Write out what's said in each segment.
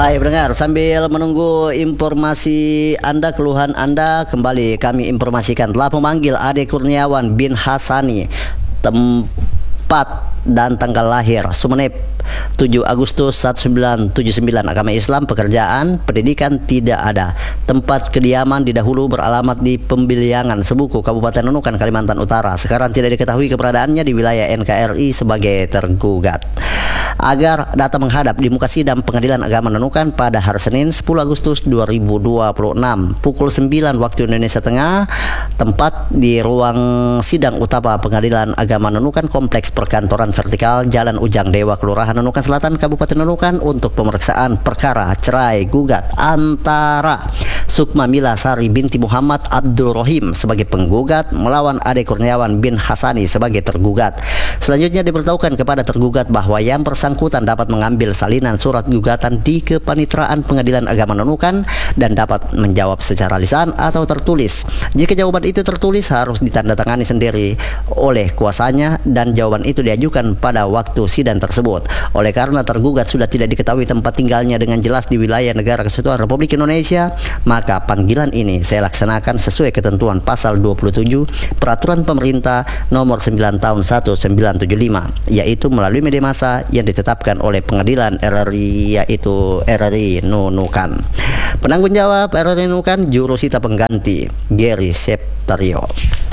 Hai pendengar, sambil menunggu informasi Anda, keluhan Anda, kembali kami informasikan telah memanggil Ade Kurniawan bin Hasani, tempat dan tanggal lahir Sumeneb 7 Agustus 1979, agama Islam, pekerjaan, pendidikan tidak ada, tempat kediaman didahulu beralamat di Pembiliangan, Sebuku, Kabupaten Nunukan, Kalimantan Utara. Sekarang tidak diketahui keberadaannya di wilayah NKRI sebagai tergugat. Agar datang menghadap di muka sidang Pengadilan Agama Nunukan pada hari Senin 10 Agustus 2026 pukul 9 waktu Indonesia Tengah, tempat di ruang sidang utama Pengadilan Agama Nunukan, Kompleks Perkantoran Vertikal, Jalan Ujang Dewa, Kelurahan Nunukan Selatan, Kabupaten Nunukan, untuk pemeriksaan perkara cerai gugat antara Sukma Mila Sari binti Muhammad Abdul Rohim sebagai penggugat melawan Ade Kurniawan bin Hasani sebagai tergugat. Selanjutnya diberitahukan kepada tergugat bahwa yang bersangkutan dapat mengambil salinan surat gugatan di Kepanitraan Pengadilan Agama Nunukan dan dapat menjawab secara lisan atau tertulis. Jika jawaban itu tertulis, harus ditandatangani sendiri oleh kuasanya dan jawaban itu diajukan pada waktu sidang tersebut. Oleh karena tergugat sudah tidak diketahui tempat tinggalnya dengan jelas di wilayah Negara Kesatuan Republik Indonesia, maka panggilan ini saya laksanakan sesuai ketentuan pasal 27 Peraturan Pemerintah nomor 9 tahun 1975, yaitu melalui media massa yang ditetapkan oleh Pengadilan RRI, yaitu RRI Nunukan. Penanggung jawab RRI Nunukan, jurusita pengganti Gary Septario.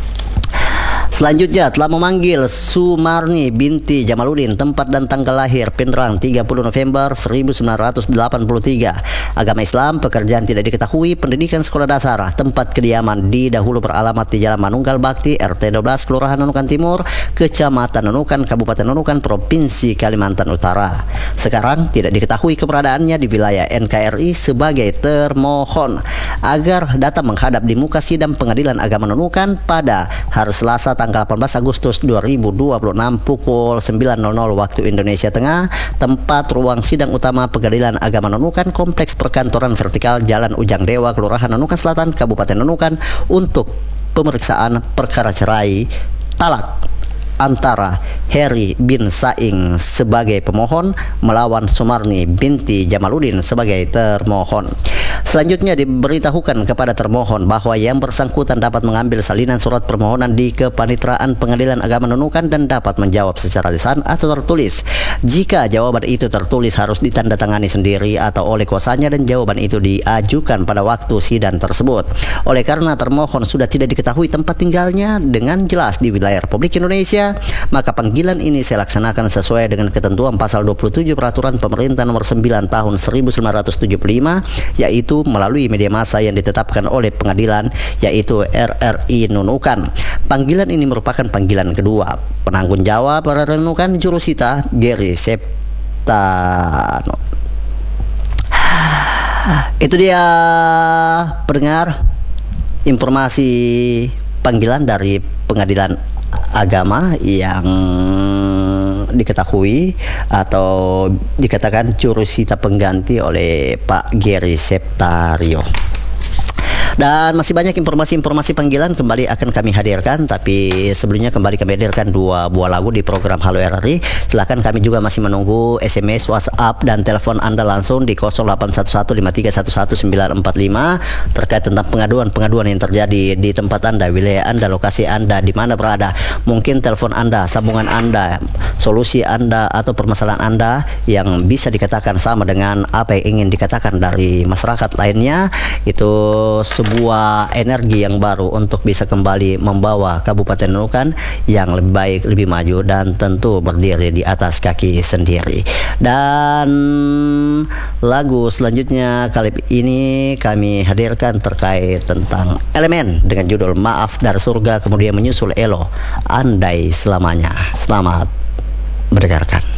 Selanjutnya telah memanggil Sumarni binti Jamaluddin, tempat dan tanggal lahir Pindrang 30 November 1983, agama Islam, pekerjaan tidak diketahui, pendidikan sekolah dasar, tempat kediaman didahulu beralamat di Jalan Manunggal Bakti, RT 12, Kelurahan Nunukan Timur, Kecamatan Nunukan, Kabupaten Nunukan, Provinsi Kalimantan Utara. Sekarang tidak diketahui keberadaannya di wilayah NKRI sebagai termohon agar datang menghadap di muka sidang Pengadilan Agama Nunukan pada hari Selasa tanggal 18 Agustus 2026 pukul 9.00 waktu Indonesia Tengah, tempat ruang sidang utama Pengadilan Agama Nunukan, Kompleks Perkantoran Vertikal, Jalan Ujang Dewa, Kelurahan Nunukan Selatan, Kabupaten Nunukan, untuk pemeriksaan perkara cerai talak antara Heri bin Saing sebagai pemohon melawan Sumarni binti Jamaluddin sebagai termohon. Selanjutnya diberitahukan kepada termohon bahwa yang bersangkutan dapat mengambil salinan surat permohonan di Kepanitraan Pengadilan Agama Nunukan dan dapat menjawab secara lisan atau tertulis. Jika jawaban itu tertulis, harus ditandatangani sendiri atau oleh kuasanya dan jawaban itu diajukan pada waktu sidang tersebut. Oleh karena termohon sudah tidak diketahui tempat tinggalnya dengan jelas di wilayah Republik Indonesia, maka panggilan ini saya laksanakan sesuai dengan ketentuan pasal 27 Peraturan Pemerintah nomor 9 tahun 1975, yaitu melalui media massa yang ditetapkan oleh pengadilan, yaitu RRI Nunukan. Panggilan ini merupakan panggilan kedua. Penanggung jawab RRI Nunukan, jurusita Gary Septano. Itu dia pendengar informasi panggilan dari Pengadilan Agama yang diketahui atau dikatakan jurusita pengganti oleh Pak Gary Septario. Dan masih banyak informasi-informasi panggilan kembali akan kami hadirkan, tapi sebelumnya kembali kami hadirkan dua buah lagu di program Halo RRI. Silakan, kami juga masih menunggu SMS, WhatsApp, dan telepon Anda langsung di 0811531195 terkait tentang pengaduan yang terjadi di tempat Anda, wilayah Anda, lokasi Anda, di mana berada. Mungkin telepon Anda, sambungan Anda, solusi Anda, atau permasalahan Anda yang bisa dikatakan sama dengan apa yang ingin dikatakan dari masyarakat lainnya, itu sebuah energi yang baru untuk bisa kembali membawa Kabupaten Nunukan yang lebih baik, lebih maju, dan tentu berdiri di atas kaki sendiri. Dan lagu selanjutnya kali ini kami hadirkan terkait tentang Elemen dengan judul Maaf dari Surga, kemudian menyusul Elo, Andai Selamanya. Selamat mendengarkan.